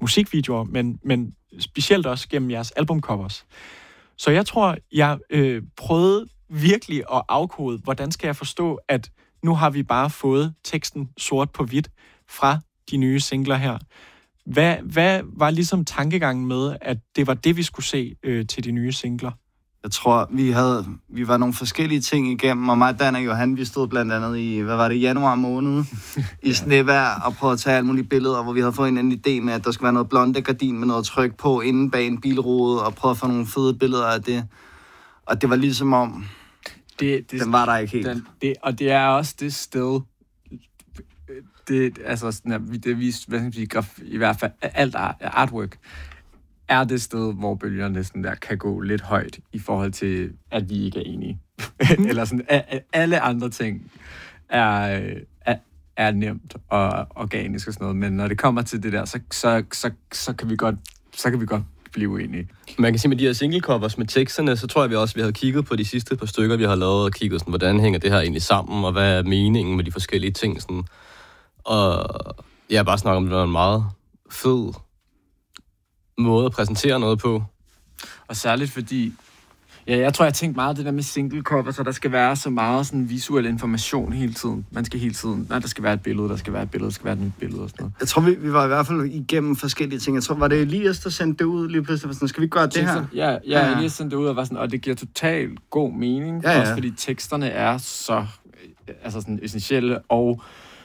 musikvideoer, men specielt også gennem jeres albumcovers. Så jeg tror, jeg prøvede virkelig at afkode, hvordan skal jeg forstå, at nu har vi bare fået teksten sort på hvidt fra de nye singler her. Hvad var ligesom tankegangen med, at det var det, vi skulle se til de nye singler? Jeg tror, vi var nogle forskellige ting igennem, og mig, Dan og Johan, vi stod blandt andet i, januar måned, i snevejr, og prøvede at tage alle mulige billeder, hvor vi havde fået en idé med, at der skulle være noget blonde gardin med noget tryk på inden bag en bilrude, og prøvede at få nogle fede billeder af det. Og det var ligesom om, den var der ikke helt. Og det er også det sted, altså sådan, det vist, hvad skal jeg sige, i hvert fald alt artwork, er det sted, hvor bølgerne sådan der kan gå lidt højt i forhold til, at vi ikke er enige. Eller sådan, alle andre ting er nemt og organisk og sådan noget, men når det kommer til det der, så kan vi godt blive uenige. Man kan sige, med de her singlecovers med teksterne, så tror jeg, vi havde kigget på de sidste par stykker, vi har lavet, og kigget sådan, hvordan hænger det her egentlig sammen, og hvad er meningen med de forskellige ting, sådan. Og jeg bare snakker om, det var en meget fed måde at præsentere noget på. Og særligt fordi, jeg tror, jeg tænkte meget det der med single cover, så der skal være så meget sådan visuel information hele tiden. Man skal hele tiden, der skal være et billede, der skal være et nyt billede og sådan noget. Jeg tror, vi var i hvert fald igennem forskellige ting. Jeg tror, var det Elias, der sendte det ud lige pludselig? Sådan, skal vi gøre det her? Ja, Elias sendte det ud og var sådan, og det giver totalt god mening. Ja. Også fordi teksterne er så sådan essentielle, og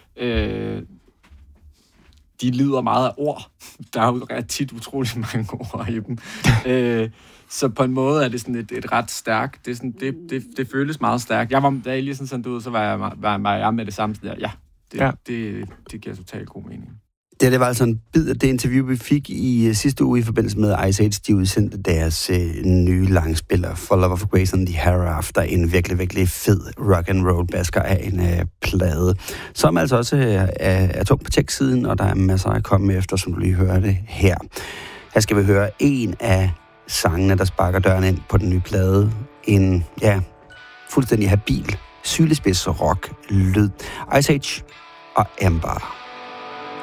de lider meget af ord. Der er jo tit utrolig mange ord i dem. Så på en måde er det sådan et ret stærkt. Det, er sådan, det føles meget stærkt. Da jeg lige sådan sendte ud, så var jeg med det samme. Det giver totalt god mening. Det var altså en bid af det interview, vi fik i sidste uge i forbindelse med Ice Age. De udsendte deres nye langspiller For Love of Grace and the Hereafter. En virkelig, virkelig fed rock and roll basker af en plade, som altså også er tung på tekstsiden, og der er masser at komme efter, som du lige hørte her. Her skal vi høre en af sangene, der sparker døren ind på den nye plade. En, fuldstændig habil, sylespids rock lyd. Ice Age og Ember.